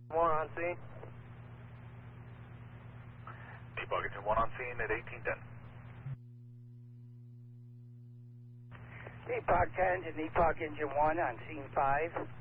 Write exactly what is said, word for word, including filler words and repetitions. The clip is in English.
One on scene. Debug engine one on scene at eighteen ten. Epoch ten to Epoch engine one on scene five.